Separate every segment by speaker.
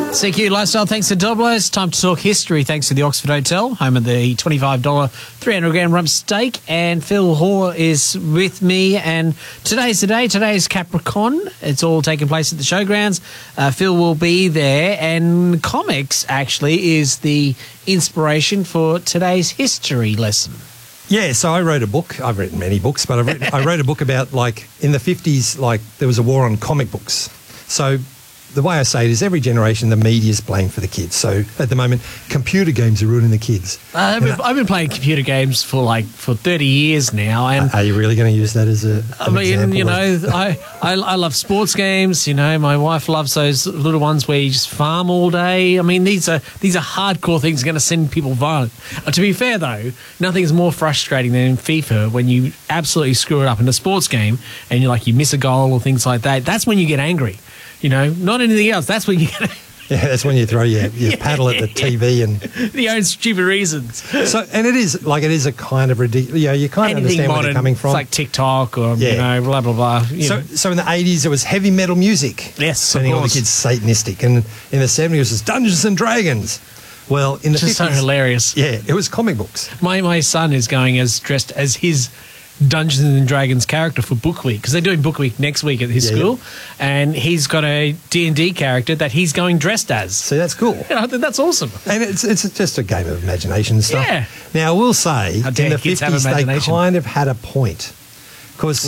Speaker 1: CQ Lifestyle, thanks to Doblos. Time to talk history, thanks to the Oxford Hotel, home of the $25 300-gram rump steak. And Phil Hoare is with me. And today's the day. Today's Capricorn. It's all taking place at the showgrounds. Phil will be there. And comics, actually, is the inspiration for today's history lesson.
Speaker 2: Yeah, so I wrote a book. I've written many books, but I wrote a book about, like, in the 50s, like, there was a war on comic books. So the way I say it is every generation the media's blamed for the kids. So at the moment, computer games are ruining the kids.
Speaker 1: I've been playing computer games for 30 years now. And
Speaker 2: are you really going to use that as an example?
Speaker 1: You know, I love sports games. You know, my wife loves those little ones where you just farm all day. I mean, these are hardcore things going to send people violent. To be fair, though, nothing's more frustrating than in FIFA when you absolutely screw it up in a sports game and you miss a goal or things like that. That's when you get angry. You know, not anything else. That's when you get...
Speaker 2: Yeah, that's when you throw your paddle at the TV and...
Speaker 1: the own stupid reasons.
Speaker 2: So, and it is a kind of ridiculous... You kind of understand
Speaker 1: modern,
Speaker 2: where they're coming from.
Speaker 1: It's like TikTok or, blah, blah, blah.
Speaker 2: So in the 80s, it was heavy metal music.
Speaker 1: Yes,
Speaker 2: sending all the kids satanistic. And in the 70s, it was Dungeons and Dragons. Well, in the 50s...
Speaker 1: Just so hilarious.
Speaker 2: Yeah, it was comic books.
Speaker 1: My son is going dressed as his Dungeons and Dragons character for Book Week, because they're doing Book Week next week at his school, and he's got a D&D character that he's going dressed as.
Speaker 2: See, that's cool.
Speaker 1: I think that's awesome.
Speaker 2: And it's just a game of imagination and stuff.
Speaker 1: Yeah.
Speaker 2: Now, I will say, in the 50s, they kind of had a point. Because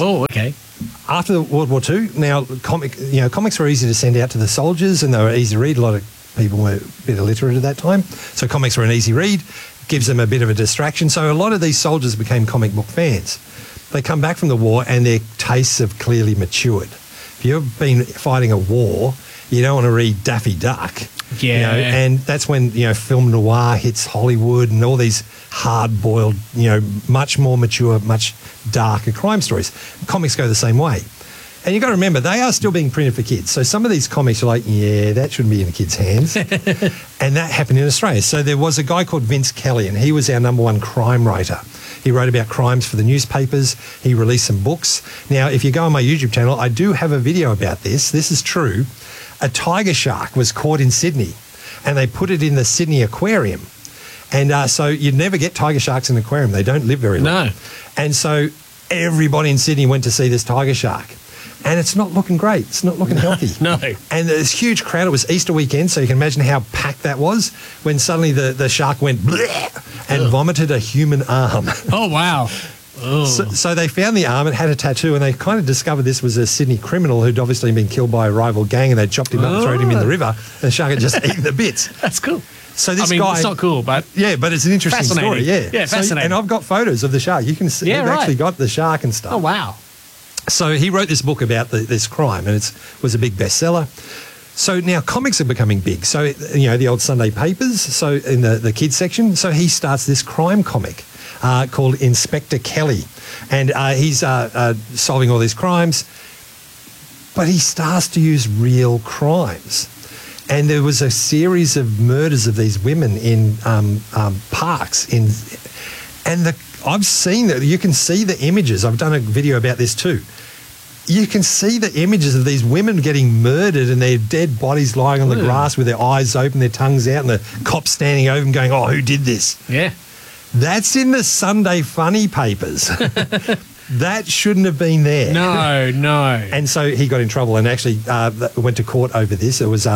Speaker 2: after World War II, now comics were easy to send out to the soldiers, and they were easy to read. A lot of people were a bit illiterate at that time, so comics were an easy read. Gives them a bit of a distraction. So a lot of these soldiers became comic book fans. They come back from the war and their tastes have clearly matured. If you've been fighting a war, you don't want to read Daffy Duck.
Speaker 1: Yeah.
Speaker 2: And that's when, film noir hits Hollywood and all these hard-boiled, much more mature, much darker crime stories. Comics go the same way. And you've got to remember, they are still being printed for kids. So some of these comics are like, that shouldn't be in a kid's hands. And that happened in Australia. So there was a guy called Vince Kelly, and he was our #1 crime writer. He wrote about crimes for the newspapers. He released some books. Now, if you go on my YouTube channel, I do have a video about this. This is true. A tiger shark was caught in Sydney, and they put it in the Sydney Aquarium. And so you'd never get tiger sharks in an aquarium. They don't live very long.
Speaker 1: No.
Speaker 2: And so everybody in Sydney went to see this tiger shark. And it's not looking great. It's not looking healthy.
Speaker 1: No.
Speaker 2: And this huge crowd. It was Easter weekend, so you can imagine how packed that was when suddenly the shark went bleh and vomited a human arm.
Speaker 1: Oh, wow.
Speaker 2: So they found the arm. It had a tattoo, and they kind of discovered this was a Sydney criminal who'd obviously been killed by a rival gang, and they chopped him up and thrown him in the river, and the shark had just eaten the bits.
Speaker 1: That's cool.
Speaker 2: So this guy...
Speaker 1: it's not cool, but...
Speaker 2: Yeah, but it's an interesting story, yeah.
Speaker 1: Yeah, fascinating.
Speaker 2: And I've got photos of the shark. You can see they've actually got the shark and stuff.
Speaker 1: Oh, wow.
Speaker 2: So he wrote this book about this crime, and it was a big bestseller. So now comics are becoming big. So, the old Sunday papers, so in the kids section, so he starts this crime comic called Inspector Kelly. And he's solving all these crimes, but he starts to use real crimes. And there was a series of murders of these women in parks. I've seen that. You can see the images. I've done a video about this too. You can see the images of these women getting murdered and their dead bodies lying on the grass with their eyes open, their tongues out, and the cops standing over them going, who did this?
Speaker 1: Yeah.
Speaker 2: That's in the Sunday funny papers. That shouldn't have been there.
Speaker 1: No.
Speaker 2: And so he got in trouble and actually went to court over this. It was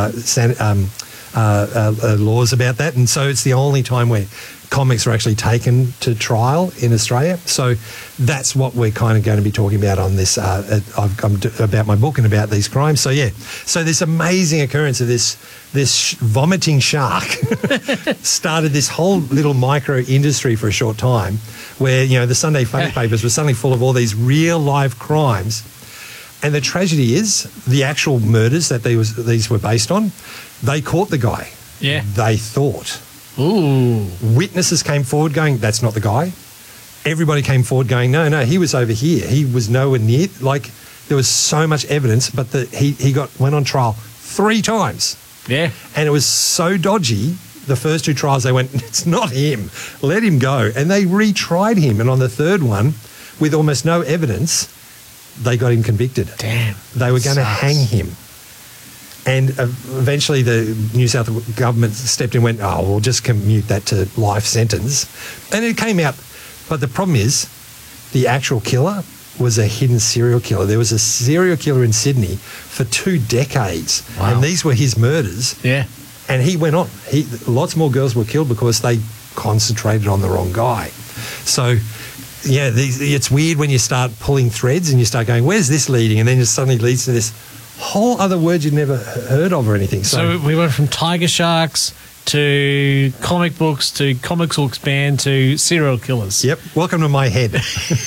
Speaker 2: laws about that. And so it's the only time where comics are actually taken to trial in Australia. So that's what we're kind of going to be talking about on this, about my book and about these crimes. So, so this amazing occurrence of this vomiting shark started this whole little micro industry for a short time where, the Sunday funny papers were suddenly full of all these real life crimes. And the tragedy is the actual murders that these were based on, they caught the guy.
Speaker 1: Yeah.
Speaker 2: They thought.
Speaker 1: Ooh.
Speaker 2: Witnesses came forward going, that's not the guy. Everybody came forward going, no, he was over here. He was nowhere near. Like, there was so much evidence, but he went on trial 3 times.
Speaker 1: Yeah.
Speaker 2: And it was so dodgy, the first 2 trials, they went, it's not him. Let him go. And they retried him. And on the 3rd one, with almost no evidence, they got him convicted.
Speaker 1: Damn.
Speaker 2: They were going to hang him. And eventually the New South Wales government stepped in and went, oh, we'll just commute that to life sentence. And it came out. But the problem is the actual killer was a hidden serial killer. There was a serial killer in Sydney for 2 decades.
Speaker 1: Wow.
Speaker 2: And these were his murders.
Speaker 1: Yeah.
Speaker 2: And he went on. Lots more girls were killed because they concentrated on the wrong guy. So, yeah, it's weird when you start pulling threads and you start going, where's this leading? And then it suddenly leads to this whole other word you'd never heard of or anything.
Speaker 1: So we went from tiger sharks to comic books to comics books band to serial killers.
Speaker 2: Yep. Welcome to my head.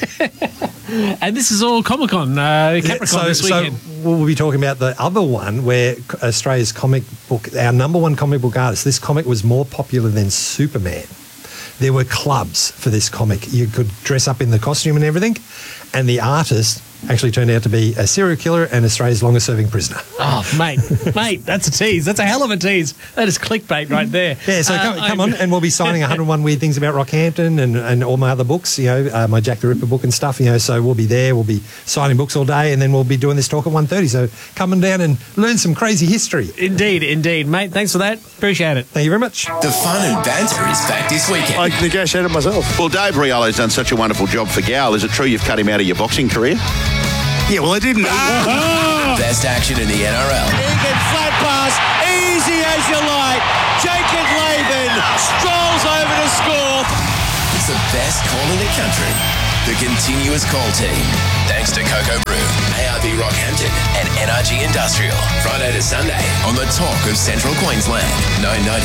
Speaker 1: And this is all Comic-Con, Capricorn this weekend.
Speaker 2: So we'll be talking about the other one where Australia's comic book, our number one comic book artist, this comic was more popular than Superman. There were clubs for this comic. You could dress up in the costume and everything. And the artist actually turned out to be a serial killer and Australia's longest serving prisoner.
Speaker 1: Oh, mate, that's a tease. That's a hell of a tease. That is clickbait right there.
Speaker 2: Yeah, so come on, and we'll be signing 101 Weird Things About Rockhampton and all my other books, my Jack the Ripper book and stuff, so we'll be there. We'll be signing books all day and then we'll be doing this talk at 1:30. So come on down and learn some crazy history.
Speaker 1: Indeed. Mate, thanks for that. Appreciate it.
Speaker 2: Thank you very much.
Speaker 3: The fun and banter is back this weekend.
Speaker 4: I negotiated myself.
Speaker 5: Well, Dave Riolo's done such a wonderful job for Gal. Is it true you've cut him out of your boxing career?
Speaker 4: Yeah, well, I didn't.
Speaker 3: Best action in the NRL.
Speaker 6: Egan flat pass, easy as you like. Jacob Laban strolls over to score.
Speaker 3: It's the best call in the country. The continuous call team. Thanks to Cocoa Brew, ARB Rockhampton, and NRG Industrial. Friday to Sunday on the Talk of Central Queensland. 990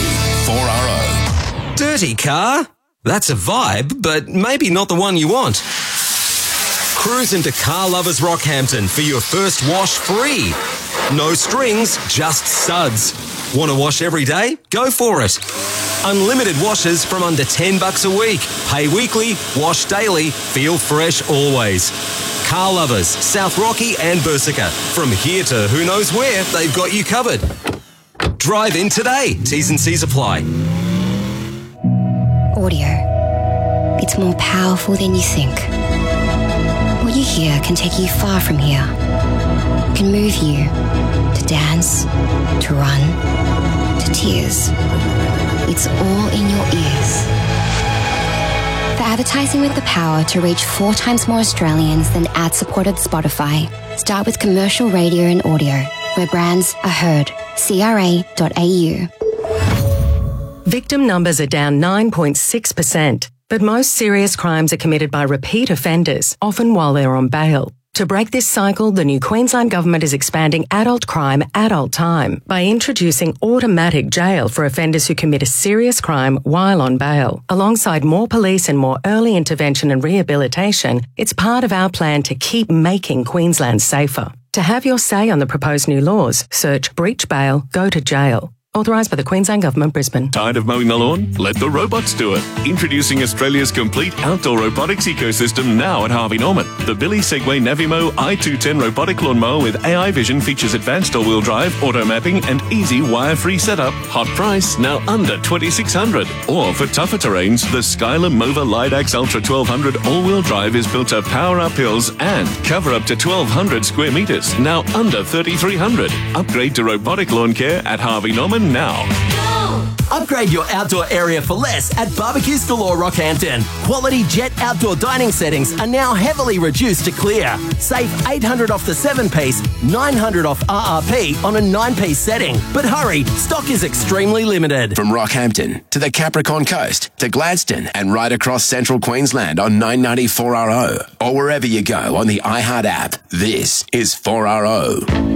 Speaker 3: 4RO.
Speaker 7: Dirty car? That's a vibe, but maybe not the one you want. Cruise into Car Lovers Rockhampton for your first wash free. No strings, just suds. Want to wash every day? Go for it. Unlimited washes from under $10 a week. Pay weekly, wash daily, feel fresh always. Car Lovers, South Rocky and Bersica. From here to who knows where, they've got you covered. Drive in today. T's and C's apply.
Speaker 8: Audio. It's more powerful than you think. What you hear can take you far from here. It can move you to dance, to run, to tears. It's all in your ears. For advertising with the power to reach 4 times more Australians than ad-supported Spotify, start with commercial radio and audio, where brands are heard. CRA.au.
Speaker 9: Victim numbers are down 9.6%, but most serious crimes are committed by repeat offenders, often while they're on bail. To break this cycle, the new Queensland Government is expanding adult crime, adult time by introducing automatic jail for offenders who commit a serious crime while on bail. Alongside more police and more early intervention and rehabilitation, it's part of our plan to keep making Queensland safer. To have your say on the proposed new laws, search breach bail, go to jail. Authorised by the Queensland Government, Brisbane.
Speaker 10: Tired of mowing the lawn? Let the robots do it. Introducing Australia's complete outdoor robotics ecosystem now at Harvey Norman. The Billy Segway Navimo i210 robotic lawnmower with AI vision features advanced all-wheel drive, auto mapping and easy wire-free setup. Hot price, now under $2,600. Or for tougher terrains, the Skylar Mova Lidax Ultra 1200 all-wheel drive is built to power up hills and cover up to 1,200 square metres, now under $3,300. Upgrade to robotic lawn care at Harvey Norman now.
Speaker 11: Upgrade your outdoor area for less at Barbecues Galore Rockhampton. Quality Jet outdoor dining settings are now heavily reduced to clear. Save $800 off the 7-piece, $900 off RRP on a 9-piece setting. But hurry, stock is extremely limited.
Speaker 3: From Rockhampton to the Capricorn Coast to Gladstone and right across central Queensland on 990 4RO or wherever you go on the iHeart app, this is 4RO.